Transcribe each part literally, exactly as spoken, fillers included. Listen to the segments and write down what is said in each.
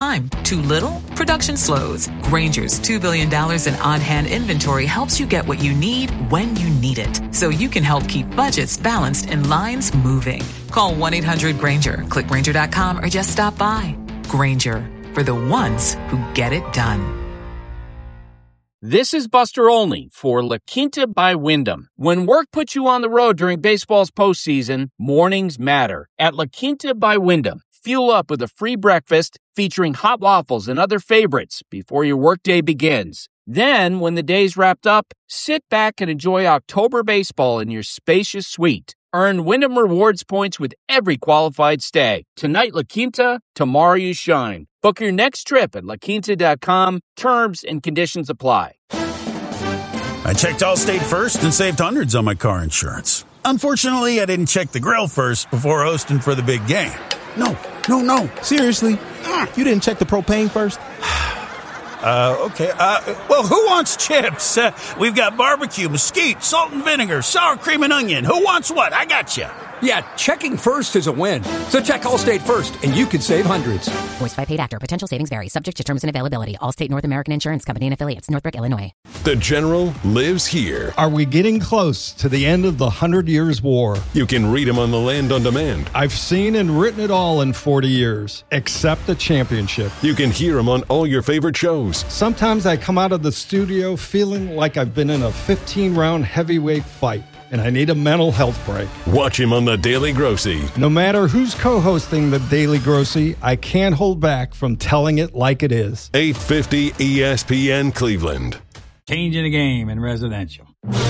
time. Too little? Production slows. Grainger's two billion dollars in on-hand inventory helps you get what you need when you need it, so you can help keep budgets balanced and lines moving. Call one eight hundred Grainger, click Grainger dot com, or just stop by. Grainger, for the ones who get it done. This is Buster Olney for La Quinta by Wyndham. When work puts you on the road during baseball's postseason, mornings matter. At La Quinta by Wyndham, fuel up with a free breakfast featuring hot waffles and other favorites before your workday begins. Then, when the day's wrapped up, sit back and enjoy October baseball in your spacious suite. Earn Wyndham Rewards points with every qualified stay. Tonight, La Quinta, tomorrow you shine. Book your next trip at la quinta dot com. Terms and conditions apply. I checked Allstate first and saved hundreds on my car insurance. Unfortunately, I didn't check the grill first before hosting for the big game. No, no, no. Seriously? Mm. You didn't check the propane first? Uh, okay. Uh, well, who wants chips? Uh, we've got barbecue, mesquite, salt and vinegar, sour cream and onion. Who wants what? I got you. Yeah, checking first is a win. So check Allstate first, and you could save hundreds. Voice by paid actor. Potential savings vary. Subject to terms and availability. Allstate North American Insurance Company and affiliates. Northbrook, Illinois. The General lives here. Are we getting close to the end of the Hundred Years' War? You can read him on the Land on Demand. I've seen and written it all in forty years, except the championship. You can hear him on all your favorite shows. Sometimes I come out of the studio feeling like I've been in a fifteen-round heavyweight fight, and I need a mental health break. Watch him on The Daily Grossy. No matter who's co-hosting The Daily Grossy, I can't hold back from telling it like it is. eight fifty E S P N Cleveland. Changing the game in residential.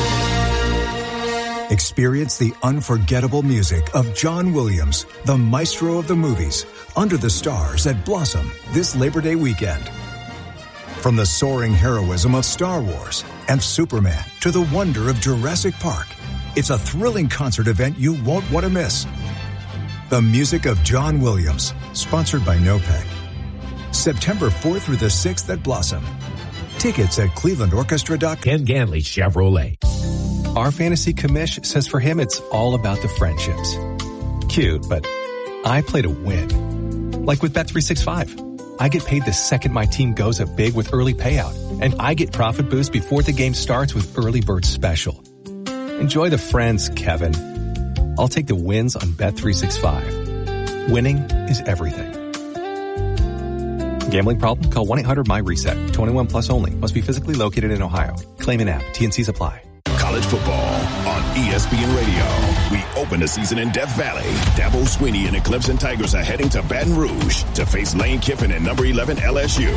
Experience the unforgettable music of John Williams, the maestro of the movies, under the stars at Blossom this Labor Day weekend. From the soaring heroism of Star Wars and Superman to the wonder of Jurassic Park, it's a thrilling concert event you won't want to miss. The music of John Williams, sponsored by NOPEC. September fourth through the sixth at Blossom. Tickets at cleveland orchestra dot com. Ken Ganley Chevrolet. Our fantasy commish says for him it's all about the friendships. Cute, but I play to win. Like with Bet three sixty-five. I get paid the second my team goes up big with early payout, and I get profit boost before the game starts with Early Bird Special. Enjoy the friends, Kevin. I'll take the wins on Bet three sixty-five. Winning is everything. Gambling problem? Call one eight hundred M Y reset. twenty-one plus only. Must be physically located in Ohio. Claim an app. T N Cs apply. College football on E S P N Radio. We open the season in Death Valley. Dabo Swinney and the Clemson Tigers are heading to Baton Rouge to face Lane Kiffin and number eleven L S U.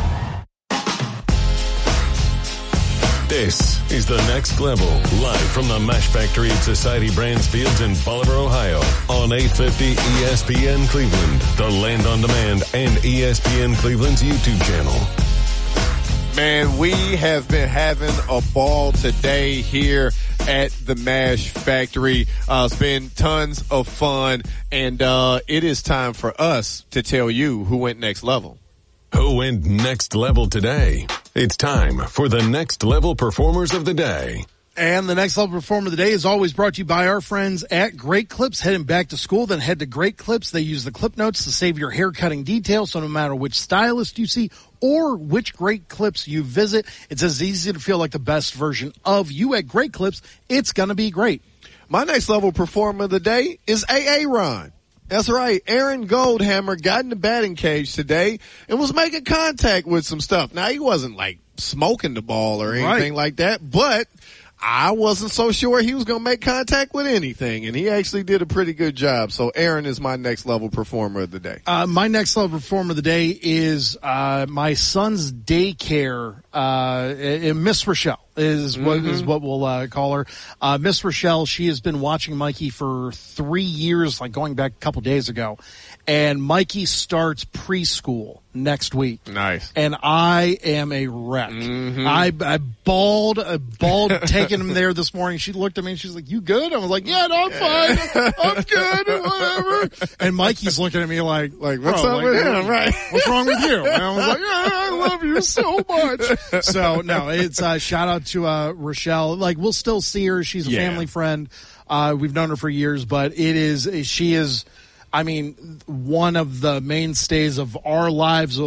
This is The Next Level, live from the Mash Factory at Society Brands Fields in Bolivar, Ohio, on eight fifty E S P N Cleveland, the Land on Demand, and E S P N Cleveland's YouTube channel. Man, we have been having a ball today here at the Mash Factory. Uh, it's been tons of fun, and uh, it is time for us to tell you who went next level. Who went next level today? It's time for the Next Level Performers of the Day. And the Next Level Performer of the Day is always brought to you by our friends at Great Clips. Heading back to school, then head to Great Clips. They use the clip notes to save your hair cutting details, so no matter which stylist you see or which Great Clips you visit, it's as easy to feel like the best version of you at Great Clips. It's going to be great. My Next Level Performer of the Day is A A Ron. That's right. Aaron Goldhammer got in the batting cage today and was making contact with some stuff. Now, he wasn't like smoking the ball or anything right. like that, but I wasn't so sure he was going to make contact with anything, and he actually did a pretty good job. So Aaron is my Next Level Performer of the Day. Uh, my Next Level Performer of the Day is uh, my son's daycare, uh, Miss Rochelle. Is what mm-hmm. is what we'll uh, call her. Uh, Miss Rochelle, she has been watching Mikey for three years, like going back a couple days ago. And Mikey starts preschool next week. Nice. And I am a wreck. Mm-hmm. I, I bawled, I bawled taking him there this morning. She looked at me and she's like, "You good?" I was like, "Yeah, no, I'm fine. I'm good, whatever." And Mikey's looking at me like, like what's up like, with him, right? What's wrong with you? And I was like, "Yeah, I love you so much." So, no, it's uh, shout out to uh, Rochelle. Like, we'll still see her. She's a yeah. family friend. Uh, we've known her for years, but it is, she is, I mean, one of the mainstays of our lives